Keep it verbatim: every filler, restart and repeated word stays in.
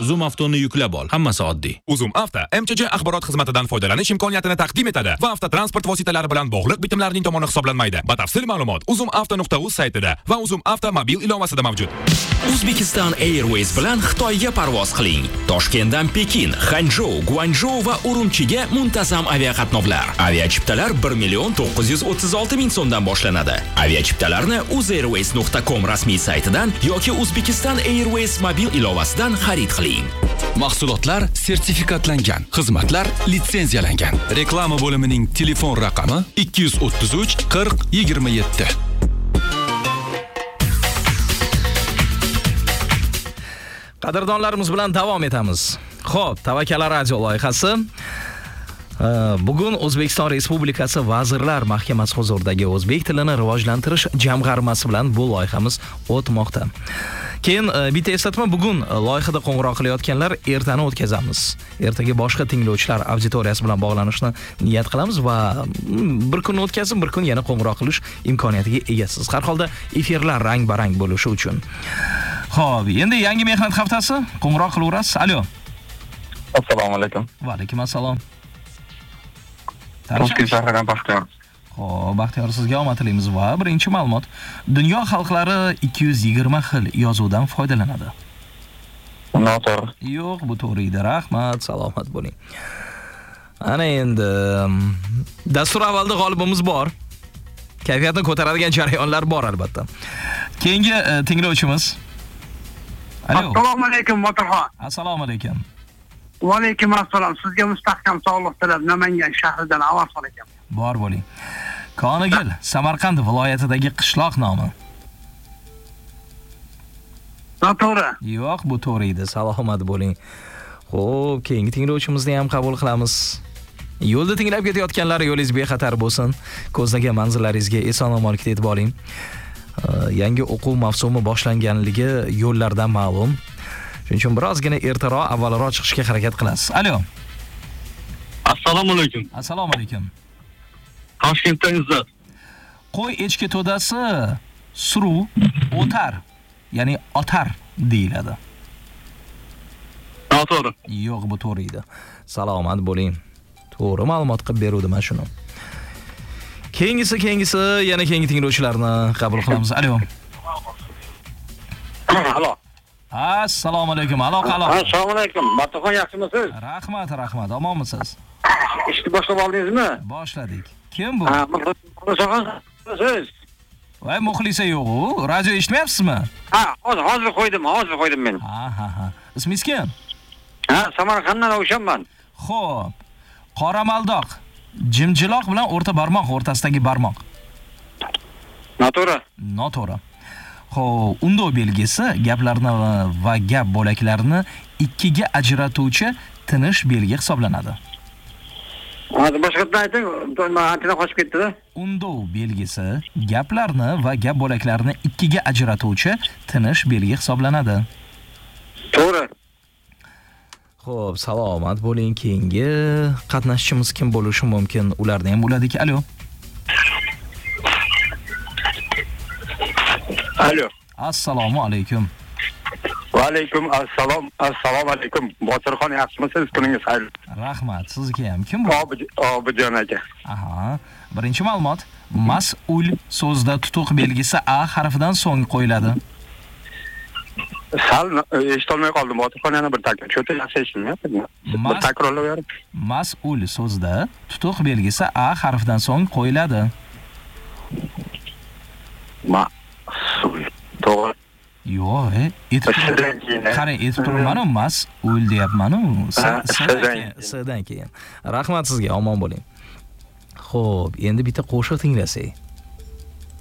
Zoom Avtoni yuklab ol. Hammasi oddiy. Uzum Avto M Ch J axborot xizmatidan foydalanish imkoniyatini taqdim etadi va avtotransport vositalari bilan bog'liq bitimlarning tomoni hisoblanmaydi. Batafsil ma'lumot uzum avto nuqta uz saytida va Uzum Avto mobil ilovasida mavjud. Uzbekistan Airways bilan Xitoyga parvoz qiling. Toshkentdan Pekin, Hanzhou, Guangzhou va Urumchiga muntazam aviaqatnovlar. Aviachiptalar bir million to'qqiz yuz o'ttiz olti ming so'mdan boshlanadi. Aviachiptalarni uzairways nuqta com rasmiy saytidan yoki Uzbekistan Airways mobil ilovasidan xarid qiling. Mahsulotlar sertifikatlangan, xizmatlar litsenziyalangan. Reklama bo'limining telefon raqami ikki yuz o'ttiz uch qirq yigirma yetti. Qadrdonlarimiz bilan davom etamiz. Xo'p, Tavakkal radio loyihasi bugun O'zbekiston Respublikasi Vazirlar Mahkamasi huzuridagi o'zbek tilini rivojlantirish jamg'armasi bilan bu loyihamiz o'tmoqda. Keyin bitta eslatma, bugun loyihada qo'ng'iroq qilayotganlar ertani o'tkazamiz. Ertaga boshqa tinglovchilar auditoriyasi bilan bog'lanishni niyat qilamiz va bir kun o'tkazib, bir kun yana qo'ng'iroq qilish imkoniyatiga egasiz. Har holda efirlar rang-barang bo'lishi uchun. Xo'p, endi yangi mehnat haftasi, qo'ng'iroq qilaverasiz. Alo. Assalomu alaykum. Va alaykum assalom. Toshkent shahridan Baxtiyor. Xo'p, Baxtiyor, sizga omad tilaymiz va birinchi ma'lumot. Dunyo xalqlari ikki yuz yigirma xil yozuvdan foydalanadi. Noto'g'ri. Yo'q, bu to'g'ri edi. Rahmat, salomat bo'ling. Ana endi dastur avvalda g'olibimiz bor. Kayfiyatni ko'taradigan jarayonlar bor albatta. Keyingi tinglovchimiz. Alo. Assalomu alaykum, Motorxon. Assalomu alaykum. Va alaykum assalom. Sizga mustahkam sog'lik tilab Namangan shahridan avval ekan. Bor bo'ling. Konigil, Samarqand viloyatidagi qishloq nomi. Noto'g'ri. Yo'q, bu to'g'ri edi. Salomat bo'ling. Xo'p, keyingi tinglovchimizni ham qabul qilamiz. Yo'lda tinglab ketayotganlar yo'lingiz bexatar bo'lsin. Ko'zlagan manzillaringizga eson-omonlikda yetib oling. Yangi o'quv mavsumi boshlanganligi yo'llardan ma'lum. Shuning uchun birozgina ertaroq, avvalroq chiqishga harakat qilasiz. Alo. Assalomu alaykum. Assalomu alaykum. Toshkentdan Izzat. Qo'y echki to'dasi suruv o'tar, ya'ni otar deyiladi. Noto'g'ri. Yo'q, bu to'g'ri edi. Salomat bo'ling. To'g'ri ma'lumot qilib beruvdim mana shuni. Keyingisi, keyingisi, yana keyingi tinglovchilarni qabul qilamiz. Alo. Alo. Assalomu alaykum. Alo, alo. Assalomu alaykum. Motorxon, yaxshimisiz? Rahmat, rahmat. Omonmisiz? Ishni boshlab oldingizmi? Boshladik. Kim bu? Ha, Muxlisjon. Siz. Voy, Muxlisa yo'q-ku. Radio eshitmayapsizmi? Ha, hozir hozir qo'ydim, hozir qo'ydim men. Ha, ha, ha. Ismingiz kim? Ha, Samarqanddan o'shanman. Xo'p. Qora maldoq. Jimjiloq bilan o'rta barmoq o'rtasidagi barmoq. Noto'g'ri. Noto'g'ri. Xo'p, undov belgisi gaplarni va gap bo'laklarini ikkiga ajratuvchi tinish belgi hisoblanadi. Hozir boshqatdan ayting, antina qochib ketdi-da. Undov belgisi gaplarni va gap bo'laklarini ikkiga ajratuvchi tinish belgi hisoblanadi. To'g'ri. Xo'p, salomat bo'ling. Keyingi qatnashchimiz kim bo'lishi mumkin? Ularni ham uladik. Alo. Alo. Assalomu alaykum. Va alaykum assalom. Assalomu alaykum. Botirxon, yaxshimisiz? Kuningiz xayr. Rahmat. Sizga ham kim bu? Obijon aka. Aha. Birinchi ma'lumot. Mas'ul so'zda tutuq belgisi A harfidan so'ng qo'yiladi. Sal eshitolmay qoldim. Botirxon, yana bir takror. Cho'ta yaxshi eshitmayapti. Bir takrorlayver. Mas'ul so'zda tutuq belgisi A harfidan so'ng qo'yiladi. Ma to'g'ri. Yo'q, qarang, aytib turibman-ku, mas'ul deyapman-ku. Sizdan keyin. Rahmat sizga, omon bo'ling. Xo'p, endi bitta qo'shiq tinglasak.